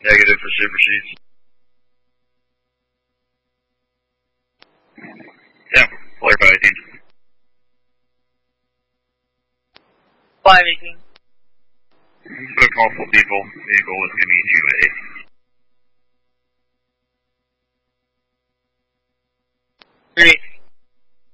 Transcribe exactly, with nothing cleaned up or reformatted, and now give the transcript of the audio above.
Negative for super sheets. Yeah, player by eighteen. five eighteen. Book multiple people. Vehicle is going to meet you at